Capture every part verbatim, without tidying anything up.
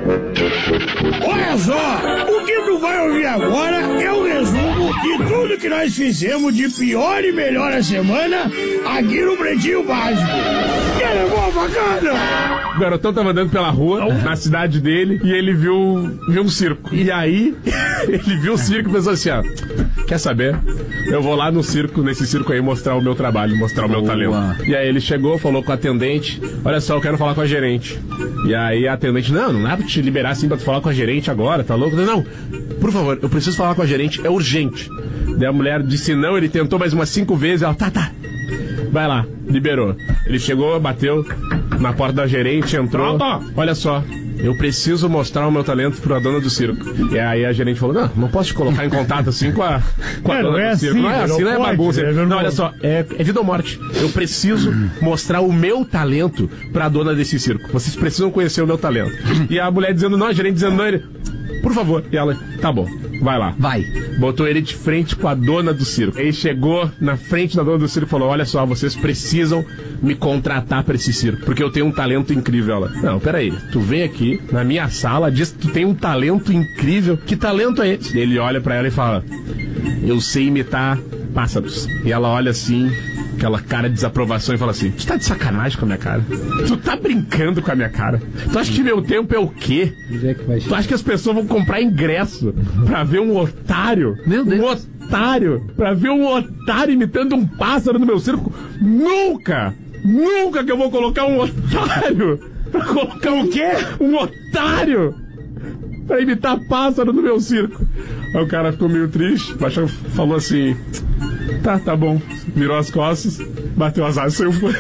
Olha só, o que tu vai ouvir agora é o resumo de tudo que nós fizemos de pior e melhor a semana aqui no Pretinho Básico. Quer levar a facada? O garotão tava andando pela rua, na cidade dele, e ele viu, viu um circo. E aí, ele viu o circo e pensou assim, ó, quer saber? Eu vou lá no circo, nesse circo aí, mostrar o meu trabalho, mostrar o meu Boa. talento. E aí ele chegou, falou com a atendente, olha só, eu quero falar com a gerente. E aí a atendente, não, não dá pra te liberar assim pra tu falar com a gerente agora, tá louco? Não, por favor, eu preciso falar com a gerente, é urgente. Daí a mulher disse não, ele tentou mais umas cinco vezes, ela, tá, tá, vai lá, liberou. Ele chegou, bateu na porta da gerente, entrou, olha só, eu preciso mostrar o meu talento pra dona do circo. E aí a gerente falou, não, não posso te colocar em contato assim com a, com a É, dona não é do circo. assim, Não é assim, não não é pode, bagunça. é Não, normal. olha só, é, é vida ou morte. Eu preciso mostrar o meu talento pra dona desse circo. Vocês precisam conhecer o meu talento. E a mulher dizendo não, a gerente dizendo não, ele, por favor. E ela, tá bom, vai lá. Vai. Botou ele de frente com a dona do circo. Ele chegou na frente da dona do circo e falou, olha só, vocês precisam me contratar pra esse circo, porque eu tenho um talento incrível. Ela, não, peraí, tu vem aqui na minha sala, diz que tu tem um talento incrível. Que talento é esse? Ele olha pra ela e fala, eu sei imitar pássaros. E ela olha assim, aquela cara de desaprovação e fala assim, tu tá de sacanagem com a minha cara? Tu tá brincando com a minha cara? Tu acha que meu tempo é o quê? Tu acha que as pessoas vão comprar ingresso pra ver um otário? Meu Deus. Um otário? Pra ver um otário imitando um pássaro no meu circo? Nunca! Nunca que eu vou colocar um otário! Pra colocar um quê? Um otário! Pra imitar pássaro no meu circo. Aí o cara ficou meio triste, baixou, falou assim, tá, tá bom. Virou as costas, bateu as asas e saiu fora.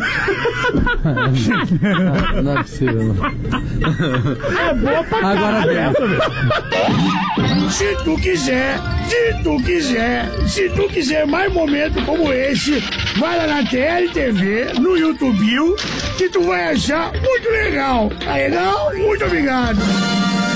Não, não é possível. Não. É boa pra Agora caralho vem. essa, velho. Se tu quiser, se tu quiser, se tu quiser mais momentos como esse, vai lá na T L T V, no YouTube, que tu vai achar muito legal. Tá legal? Muito obrigado.